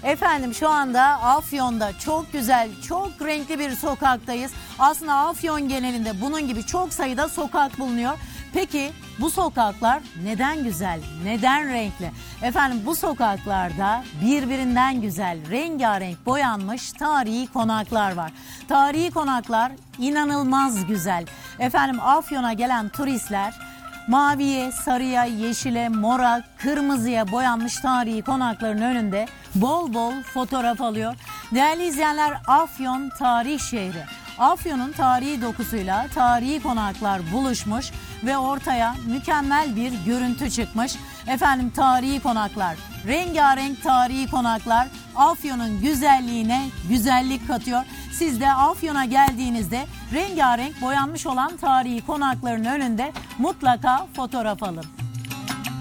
Efendim şu anda Afyon'da çok güzel, çok renkli bir sokaktayız. Aslında Afyon genelinde bunun gibi çok sayıda sokak bulunuyor. Peki bu sokaklar neden güzel, neden renkli? Efendim bu sokaklarda birbirinden güzel, rengarenk boyanmış tarihi konaklar var. Tarihi konaklar inanılmaz güzel. Efendim Afyon'a gelen turistler maviye, sarıya, yeşile, mora, kırmızıya boyanmış tarihi konakların önünde bol bol fotoğraf alıyor. Değerli izleyenler, Afyon tarih şehri. Afyon'un tarihi dokusuyla tarihi konaklar buluşmuş ve ortaya mükemmel bir görüntü çıkmış. Efendim tarihi konaklar, rengarenk tarihi konaklar Afyon'un güzelliğine güzellik katıyor. Siz de Afyon'a geldiğinizde rengarenk boyanmış olan tarihi konakların önünde mutlaka fotoğraf alın.